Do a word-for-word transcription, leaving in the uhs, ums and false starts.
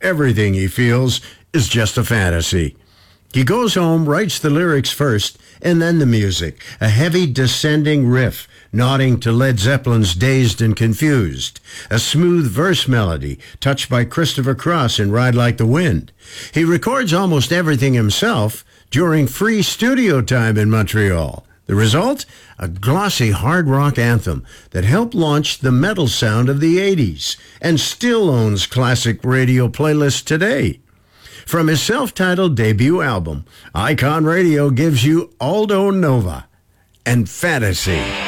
everything he feels is just a fantasy. He goes home, writes the lyrics first, and then the music, a heavy descending riff, nodding to Led Zeppelin's Dazed and Confused, a smooth verse melody touched by Christopher Cross in Ride Like the Wind. He records almost everything himself during free studio time in Montreal. The result? A glossy hard rock anthem that helped launch the metal sound of the eighties and still owns classic radio playlists today. From his self-titled debut album, Icon Radio gives you Aldo Nova and Fantasy.